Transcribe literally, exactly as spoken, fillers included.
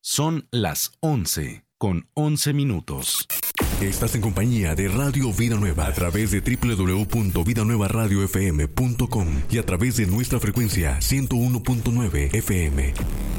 Son las once con once minutos. Estás en compañía de Radio Vida Nueva a través de doble u doble u doble u punto vida nueva radio f m punto com y a través de nuestra frecuencia ciento uno punto nueve F M.